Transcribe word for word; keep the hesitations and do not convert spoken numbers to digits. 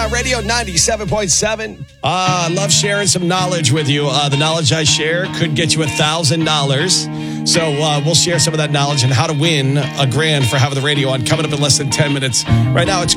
Rock Radio ninety-seven point seven. Uh, I love sharing some knowledge with you. Uh, the knowledge I share could get you one thousand dollars. So uh, we'll share some of that knowledge and how to win a grand for having the radio on coming up in less than ten minutes. Right now, it's